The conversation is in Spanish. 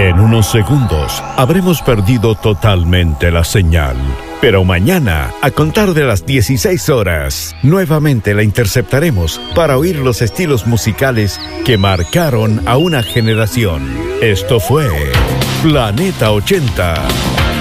En unos segundos habremos perdido totalmente la señal. Pero mañana, a contar de las 16 horas, nuevamente la interceptaremos para oír los estilos musicales que marcaron a una generación. Esto fue Planeta 80.